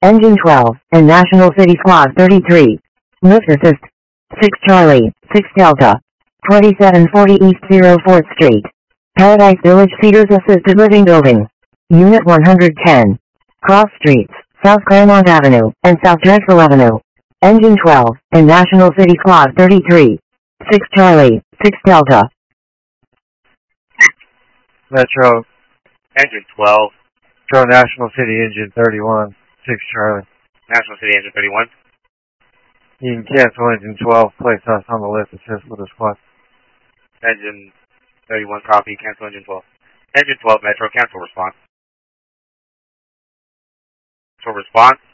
Engine 12, and National City Squad 33. Lift assist. 6 Charlie, 6 Delta. 2740 East 04th Street. Paradise Village Cedars Assisted Living Building. Unit 110. Cross Streets, South Claremont Avenue, and South Drexel Avenue. Engine 12, and National City Squad 33. 6 Charlie, 6 Delta. Metro, Engine 12. Metro National City Engine 31, 6 Charlie. National City Engine 31. You can cancel Engine 12, place us on the lift assist with a squad. Engine 31, copy, cancel Engine 12. Engine 12, Metro, cancel response. So response.